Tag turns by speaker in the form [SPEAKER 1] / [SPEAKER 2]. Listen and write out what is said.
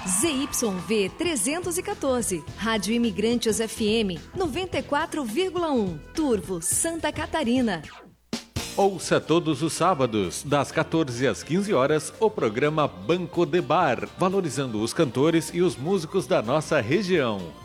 [SPEAKER 1] ZYV 314, Rádio Imigrantes FM 94,1, Turvo, Santa Catarina.
[SPEAKER 2] Ouça todos os sábados, das 14 às 15 horas, o programa Banco de Bar, valorizando os cantores e os músicos da nossa região.